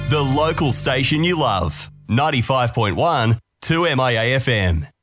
The local station you love. 95.1 2MIA FM.